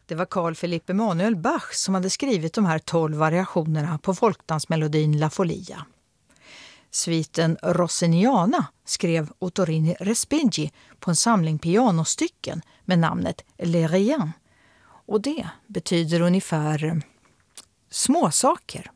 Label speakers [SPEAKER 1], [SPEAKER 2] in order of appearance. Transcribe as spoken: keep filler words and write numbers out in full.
[SPEAKER 1] Det var Carl Philipp Emanuel Bach som hade skrivit de här tolv variationerna på folkdansmelodin La Folia. Sviten Rossiniana skrev Ottorini Respighi på en samling pianostycken med namnet Les Riens. Och det betyder ungefär småsaker.